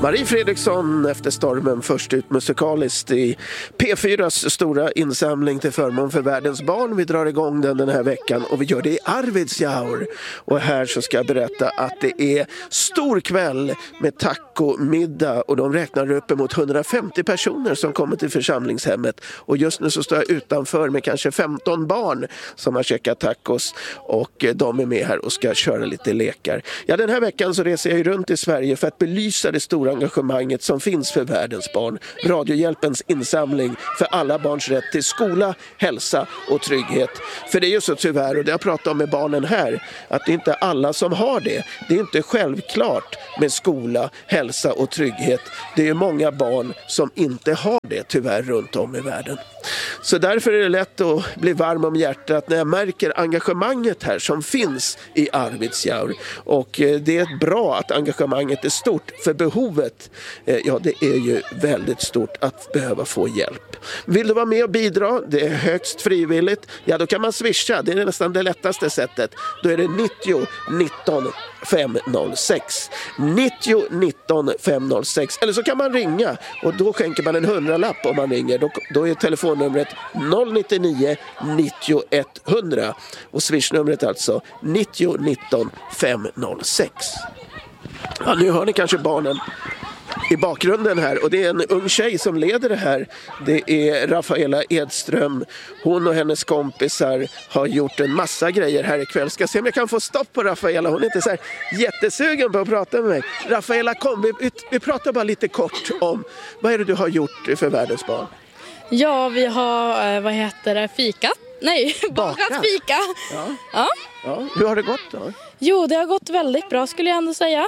Marie Fredriksson efter stormen först ut musikaliskt i P4s stora insamling till förmån för världens barn. Vi drar igång den här veckan och vi gör det i Arvidsjaur. Och här så ska jag berätta att det är stor kväll med tacomiddag och de räknar upp emot 150 personer som kommer till församlingshemmet. Och just nu så står jag utanför med kanske 15 barn som har käkat tacos och de är med här och ska köra lite lekar. Ja, den här veckan så reser jag runt i Sverige för att belysa det stora engagemanget som finns för världens barn. Radiohjälpens insamling för alla barns rätt till skola, hälsa och trygghet. För det är ju så tyvärr, och det jag pratar om med barnen här, att det är inte alla som har det. Det är inte självklart med skola, hälsa och trygghet. Det är många barn som inte har det tyvärr runt om i världen. Så därför är det lätt att bli varm om hjärtat när jag märker engagemanget här som finns i Arvidsjaur. Och det är bra att engagemanget är stort, för behovet, ja, det är ju väldigt stort att behöva få hjälp. Vill du vara med och bidra? Det är högst frivilligt. Ja, då kan man swisha. Det är nästan det lättaste sättet. Då är det 90 19 506. 90 19 506. Eller så kan man ringa och då skänker man en 100-lapp om man ringer. Då är telefonnumret 099 90 100 och swishnumret alltså 90 19 506. Ja, nu hör ni kanske barnen i bakgrunden här, och det är en ung tjej som leder det här. Det är Rafaela Edström. Hon och hennes kompisar har gjort en massa grejer här ikväll. Ska se om jag kan få stopp på Rafaela. Hon är inte så här jättesugen på att prata med mig. Rafaela, kom, vi pratar bara lite kort om vad är det du har gjort för världens barn? Ja, vi har, fikat. Nej, bakat fika. Ja. Ja. Hur har det gått då? Jo, det har gått väldigt bra skulle jag ändå säga.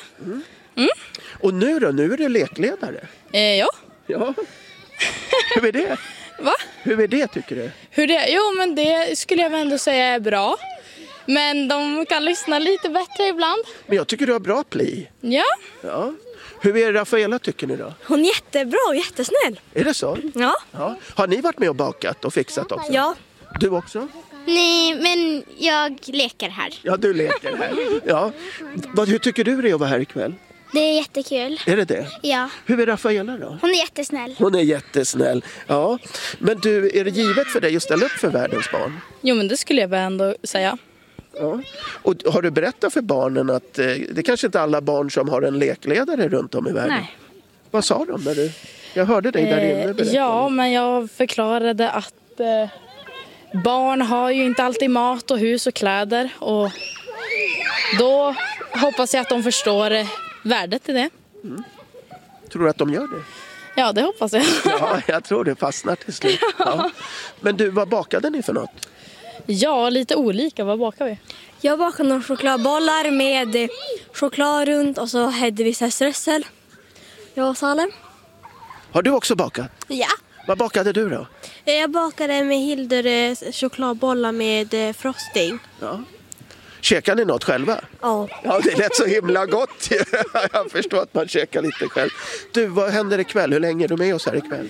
Och nu då? Nu är du lekledare. Ja. Hur är det? Va? Hur är det tycker du? Jo, men det skulle jag ändå säga är bra. Men de kan lyssna lite bättre ibland. Men jag tycker du har bra pli. Ja. Hur är Rafaela tycker ni då? Hon är jättebra och jättesnäll. Är det så? Ja. Har ni varit med och bakat och fixat också? Ja. Du också? Nej, men jag leker här. Ja, du leker här. Ja. Hur tycker du det är att vara här ikväll? Det är jättekul. Är det det? Ja. Hur är Rafaela då? Hon är jättesnäll. Hon är jättesnäll, ja. Men du, är det givet för dig att ställa upp för världens barn? Jo, men det skulle jag väl ändå säga. Ja. Och har du berättat för barnen att det kanske inte är alla barn som har en lekledare runt om i världen? Nej. Vad sa de när du... Jag hörde dig där inne berätta. Ja, men jag förklarade att barn har ju inte alltid mat och hus och kläder. Och då hoppas jag att de förstår värdet i det. Tror du att de gör det? Ja, det hoppas jag. Ja, jag tror det fastnar till slut. Ja. Men du, vad bakade ni för något? Ja, lite olika. Vad bakar vi? Jag bakade några chokladbollar med choklad runt och så hade vi strössel. Jag och Salem. Har du också bakat? Ja. Vad bakade du då? Jag bakade med Hildur chokladbollar med frosting. Ja. Käkar ni något själva? Ja. Ja, det lät så himla gott. Jag förstår att man käkar lite själv. Du, vad händer ikväll? Hur länge är du med oss här ikväll?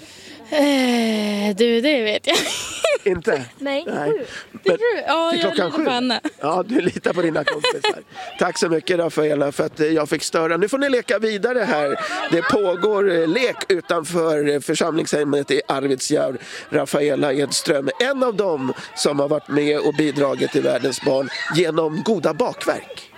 Det vet jag. Inte? Nej. Men, Ja, till klockan 7. Henne. Ja, du litar på dina kompisar. Tack så mycket Rafaela för att jag fick störa. Nu får ni leka vidare här. Det pågår lek utanför församlingshemmet i Arvidsjaur. Rafaela Edström, en av dem som har varit med och bidragit till världens barn genom goda bakverk.